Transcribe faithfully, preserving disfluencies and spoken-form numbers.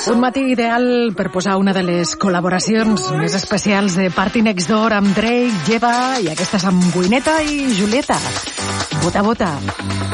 Un matí ideal per posar una de les col·laboracions més especials de Party Next Door amb Drake, Jeva, i aquesta és amb Guineta i Julieta. Bota, bota.